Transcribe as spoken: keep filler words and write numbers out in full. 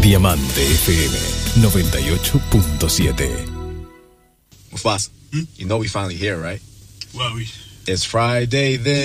Diamante F M noventa y ocho punto siete. Mufasa, hmm? You know we finally here, right? Well, we... It's Friday then.